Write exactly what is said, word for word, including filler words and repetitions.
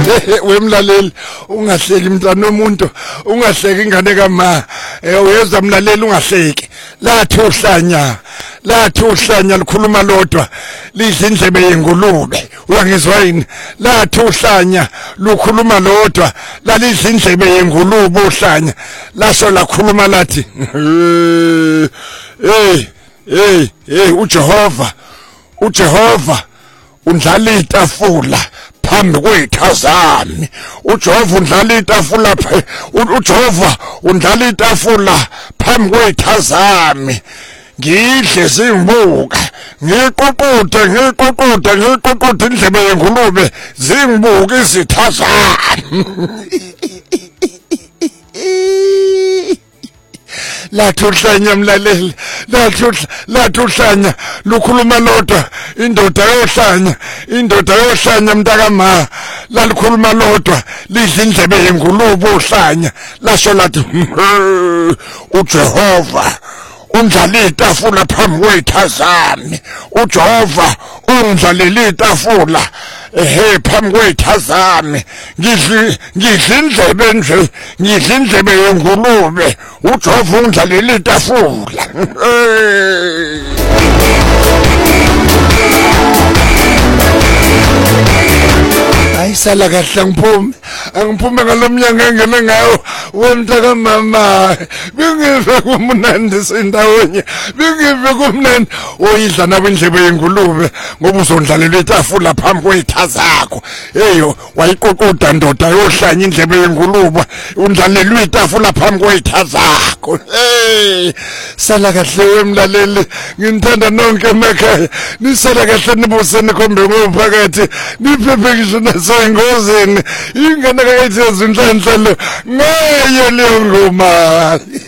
wemlaleli ungahleki mntwana nomuntu ungahleki ingane kama uyezwa mlaleli ungahleki lathi uhlanya lathi uhlanya likhuluma lodwa lidla indlebe yengulube uyangizwa yini lathi uhlanya lukhuluma lodwa lalidla indlebe yengulube uhlanya lasho lakhuluma lathi hey hey hey uJehova uJehova undlala itafula phambi kwethazami uJehova undlala itafula uJehova undlala itafula phambi kwethazami ngidle singibuka ngiququde ngiququde ngiququde indlebe yengulube zingibuka izithazami lathi uhlanya mlaleli lathi lathi uhlanya lukhuluma lodwa indoda yohlanya indoda yohlanya mntakama lalikhuluma lodwa lidla indlebe yengulube uhlanya lasho lathi uJehova undlala itafula phambi kwethazami uJehova undlalela itafula ehe phambi kwethazami ngidli ngidla indlebe nje ngidla indlebe yengulube uJehova undlalela itafula ayisala kahle ngiphume angiphume ngalomnyango engene ngayo wemntaka mama bingive kumnandi sindawonye bingive kumnandi oyidla nabendlebe yengulube ngoba uzondlalela itafula phambi kwethazakho eyo wayiqoqoda ndoda yohlanya indlebe yengulube undlalela itafula phambi kwethazakho hey sala kahle wemlaleli ngithanda nonke emakhaya nisala kahle nibusene khombe ngophakathi niphephe sengozini ingane kayithi izinhlanhla ngayo leyo ngoma